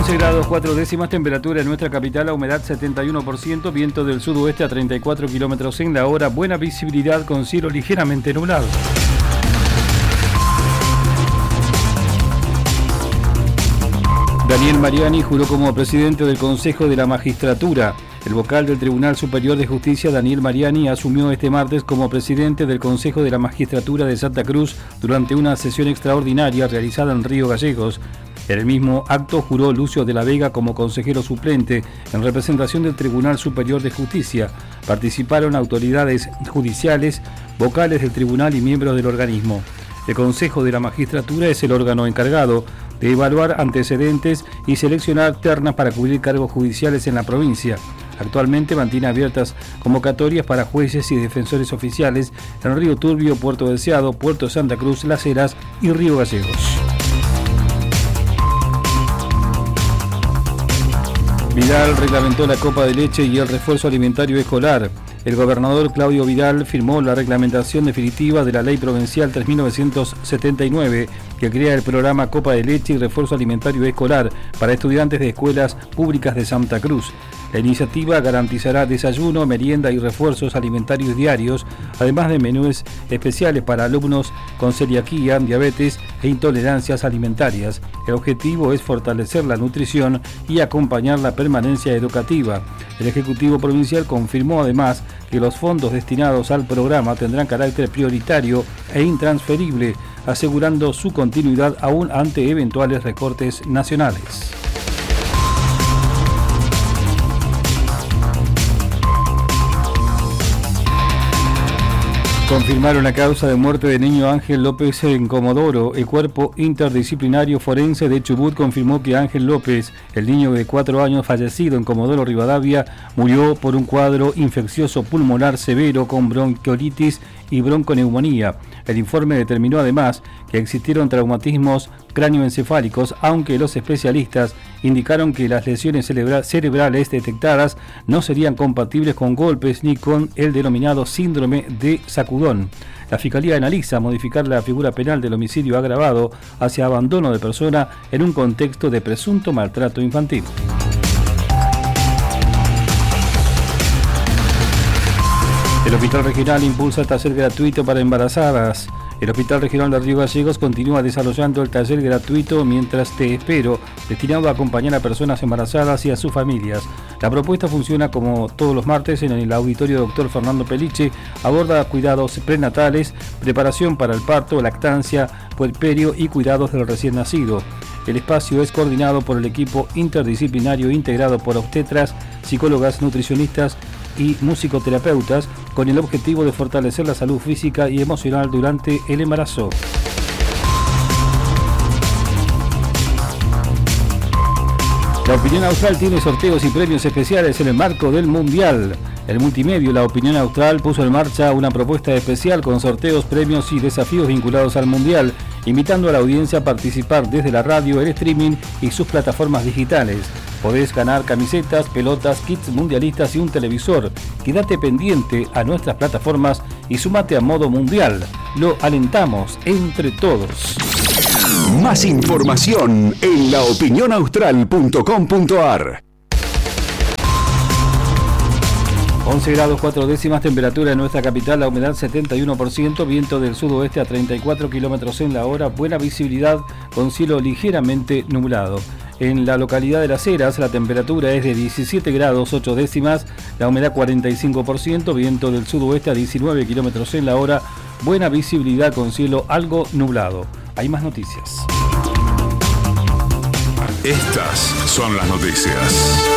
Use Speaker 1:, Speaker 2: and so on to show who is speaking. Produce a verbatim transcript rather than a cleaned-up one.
Speaker 1: once grados cuatro décimas, temperatura en nuestra capital, la humedad setenta y uno por ciento, viento del sudoeste a treinta y cuatro kilómetros en la hora, buena visibilidad con cielo ligeramente nublado. Daniel Mariani juró como presidente del Consejo de la Magistratura. El vocal del Tribunal Superior de Justicia, Daniel Mariani, asumió este martes como presidente del Consejo de la Magistratura de Santa Cruz durante una sesión extraordinaria realizada en Río Gallegos. En el mismo acto juró Lucio de la Vega como consejero suplente en representación del Tribunal Superior de Justicia. Participaron autoridades judiciales, vocales del tribunal y miembros del organismo. El Consejo de la Magistratura es el órgano encargado de evaluar antecedentes y seleccionar ternas para cubrir cargos judiciales en la provincia. Actualmente mantiene abiertas convocatorias para jueces y defensores oficiales en Río Turbio, Puerto Deseado, Puerto Santa Cruz, Las Heras y Río Gallegos. Vidal reglamentó la copa de leche y el refuerzo alimentario escolar. El gobernador Claudio Vidal firmó la reglamentación definitiva de la Ley Provincial tres mil novecientos setenta y nueve, que crea el programa Copa de Leche y Refuerzo Alimentario Escolar para estudiantes de escuelas públicas de Santa Cruz. La iniciativa garantizará desayuno, merienda y refuerzos alimentarios diarios, además de menús especiales para alumnos con celiaquía, diabetes e intolerancias alimentarias. El objetivo es fortalecer la nutrición y acompañar la permanencia educativa. El Ejecutivo Provincial confirmó además que los fondos destinados al programa tendrán carácter prioritario e intransferible, asegurando su continuidad aún ante eventuales recortes nacionales. Confirmaron la causa de muerte del niño Ángel López en Comodoro. El cuerpo interdisciplinario forense de Chubut confirmó que Ángel López, el niño de cuatro años fallecido en Comodoro Rivadavia, murió por un cuadro infeccioso pulmonar severo con bronquiolitis y bronconeumonía. El informe determinó además que existieron traumatismos cráneoencefálicos, aunque los especialistas indicaron que las lesiones cerebra- cerebrales detectadas no serían compatibles con golpes ni con el denominado síndrome de sacudón. La Fiscalía analiza modificar la figura penal del homicidio agravado hacia abandono de persona en un contexto de presunto maltrato infantil. El Hospital Regional impulsa el taller gratuito para embarazadas. El Hospital Regional de Río Gallegos continúa desarrollando el taller gratuito Mientras Te Espero, destinado a acompañar a personas embarazadas y a sus familias. La propuesta funciona como todos los martes en el auditorio Doctor Fernando Peliche, aborda cuidados prenatales, preparación para el parto, lactancia, puerperio y cuidados del recién nacido. El espacio es coordinado por el equipo interdisciplinario integrado por obstetras, psicólogas, nutricionistas y musicoterapeutas, con el objetivo de fortalecer la salud física y emocional durante el embarazo. La Opinión Austral tiene sorteos y premios especiales en el marco del Mundial. El multimedio La Opinión Austral puso en marcha una propuesta especial con sorteos, premios y desafíos vinculados al Mundial, invitando a la audiencia a participar desde la radio, el streaming y sus plataformas digitales. Podés ganar camisetas, pelotas, kits mundialistas y un televisor. Quédate pendiente a nuestras plataformas y sumate a Modo Mundial. Lo alentamos entre todos.
Speaker 2: Más información en la opinión austral punto com punto a r.
Speaker 1: once grados cuatro décimas, temperatura en nuestra capital, la humedad setenta y uno por ciento, viento del sudoeste a treinta y cuatro kilómetros en la hora, buena visibilidad con cielo ligeramente nublado. En la localidad de Las Heras la temperatura es de diecisiete grados ocho décimas, la humedad cuarenta y cinco por ciento, viento del sudoeste a diecinueve kilómetros en la hora, buena visibilidad con cielo algo nublado. Hay más noticias.
Speaker 2: Estas son las noticias.